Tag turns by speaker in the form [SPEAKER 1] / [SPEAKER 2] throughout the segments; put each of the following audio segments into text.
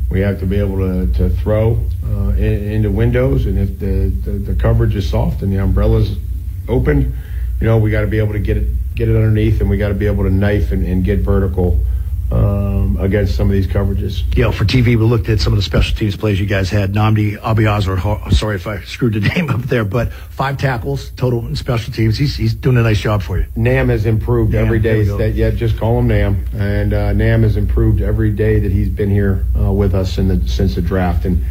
[SPEAKER 1] We have to be able to throw into windows, and if the coverage is soft and the umbrella's open, we got to be able to get it underneath, and we got to be able to knife and get vertical against some of these coverages.
[SPEAKER 2] For TV, we looked at some of the special teams plays you guys had. Nnamdi Abiazor, sorry if I screwed the name up there, but 5 tackles total in special teams. He's doing a nice job for you.
[SPEAKER 1] Nam has improved every day. Just call him Nam. And Nam has improved every day that he's been here with us since the draft. And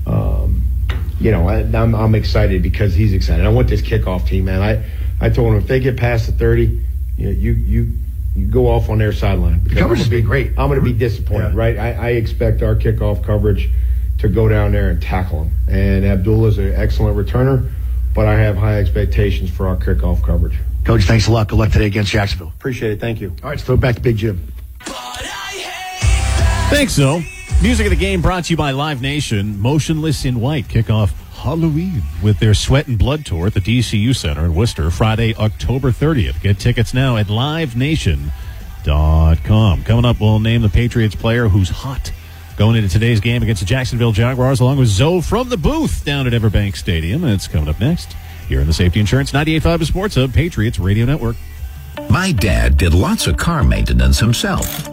[SPEAKER 1] I'm excited because he's excited. I want this kickoff team, man. I told him if they get past the 30, you go off on their sideline.
[SPEAKER 2] The coverage has been great.
[SPEAKER 1] I'm going to be disappointed, right? I expect our kickoff coverage to go down there and tackle them. And Abdullah's an excellent returner, but I have high expectations for our kickoff coverage.
[SPEAKER 2] Coach, thanks a lot. Good luck today against Jacksonville.
[SPEAKER 1] Appreciate it. Thank you.
[SPEAKER 2] All right, let's throw it back to Big Jim.
[SPEAKER 3] Thanks, so. Music of the game brought to you by Live Nation. Motionless in White kick off Halloween with their Sweat and Blood tour at the DCU Center in Worcester, Friday, October 30th. Get tickets now at livenation.com. Coming up, we'll name the Patriots player who's hot going into today's game against the Jacksonville Jaguars, along with Zoe from the booth down at Everbank Stadium. And it's coming up next here in the Safety Insurance 98.5 Sports Hub, Patriots Radio Network.
[SPEAKER 4] My dad did lots of car maintenance himself.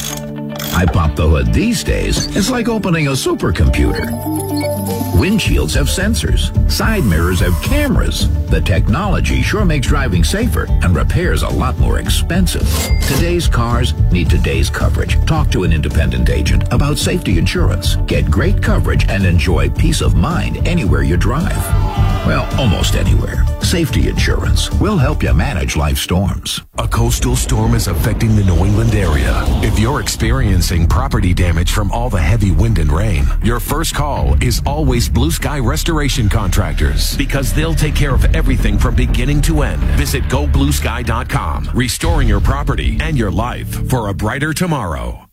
[SPEAKER 4] I pop the hood these days. It's like opening a supercomputer. Windshields have sensors. Side mirrors have cameras. The technology sure makes driving safer and repairs a lot more expensive. Today's cars need today's coverage. Talk to an independent agent about safety insurance. Get great coverage and enjoy peace of mind anywhere you drive. Well, almost anywhere. Safety insurance will help you manage life storms.
[SPEAKER 5] A coastal storm is affecting the New England area. If you're experiencing property damage from all the heavy wind and rain, your first call is always Blue Sky Restoration Contractors, because they'll take care of everything from beginning to end. Visit gobluesky.com, restoring your property and your life for a brighter tomorrow.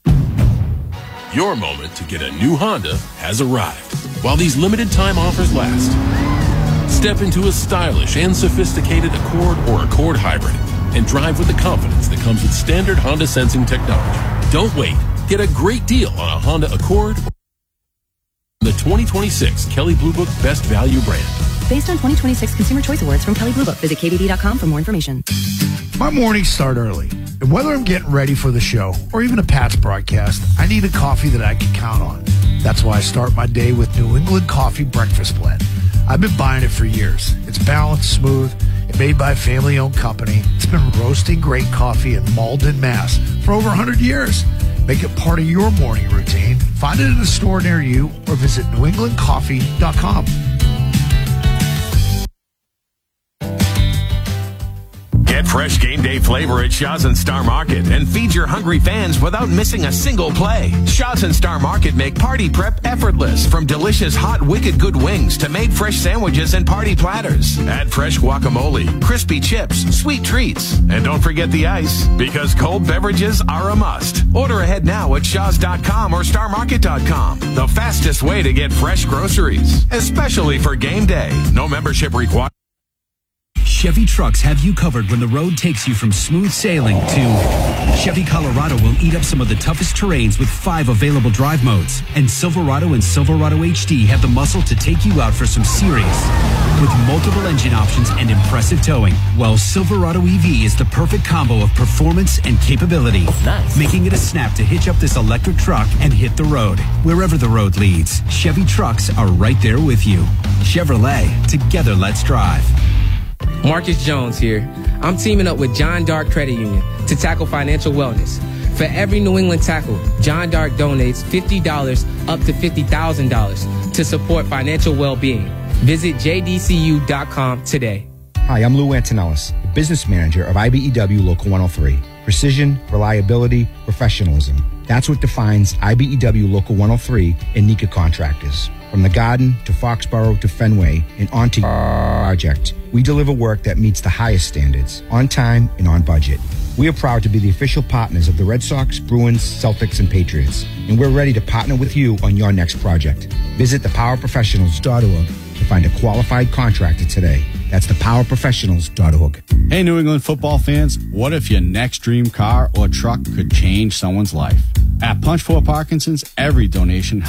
[SPEAKER 6] Your moment to get a new Honda has arrived. While these limited time offers last, step into a stylish and sophisticated Accord or Accord Hybrid and drive with the confidence that comes with standard Honda sensing technology. Don't wait. Get a great deal on a Honda Accord, the 2026 Kelley Blue Book Best Value brand.
[SPEAKER 7] Based on 2026 Consumer Choice Awards from Kelley Blue Book. Visit KBB.com for more information.
[SPEAKER 2] My mornings start early, and whether I'm getting ready for the show or even a Pats broadcast, I need a coffee that I can count on. That's why I start my day with New England Coffee Breakfast Blend. I've been buying it for years. It's balanced, smooth, and made by a family-owned company. It's been roasting great coffee in Malden, Mass. for over 100 years. Make it part of your morning routine. Find it in a store near you or visit newenglandcoffee.com.
[SPEAKER 5] Get fresh game day flavor at Shaw's and Star Market and feed your hungry fans without missing a single play. Shaw's and Star Market make party prep effortless, from delicious hot Wicked Good wings to made fresh sandwiches and party platters. Add fresh guacamole, crispy chips, sweet treats, and don't forget the ice, because cold beverages are a must. Order ahead now at shaws.com or starmarket.com. The fastest way to get fresh groceries, especially for game day. No membership required.
[SPEAKER 8] Chevy trucks have you covered when the road takes you from smooth sailing to Chevy Colorado will eat up some of the toughest terrains with 5 available drive modes. And Silverado and Silverado HD have the muscle to take you out for some serious, with multiple engine options and impressive towing. While Silverado EV is the perfect combo of performance and capability, making it a snap to hitch up this electric truck and hit the road. Wherever the road leads, Chevy trucks are right there with you. Chevrolet, together let's drive.
[SPEAKER 9] Marcus Jones here. I'm teaming up with John Dark Credit Union to tackle financial wellness. For every New England tackle, John Dark donates $50 up to $50,000 to support financial well-being. Visit jdcu.com today.
[SPEAKER 10] Hi, I'm Lou Antonellis, the business manager of IBEW Local 103. Precision, reliability, professionalism. That's what defines IBEW Local 103 and Nika Contractors. From the Garden to Foxborough to Fenway and onto project, we deliver work that meets the highest standards, on time and on budget. We are proud to be the official partners of the Red Sox, Bruins, Celtics, and Patriots, and we're ready to partner with you on your next project. Visit thepowerprofessionals.org to find a qualified contractor today. That's thepowerprofessionals.org.
[SPEAKER 11] Hey, New England football fans, what if your next dream car or truck could change someone's life? At Punch for Parkinson's, every donation helps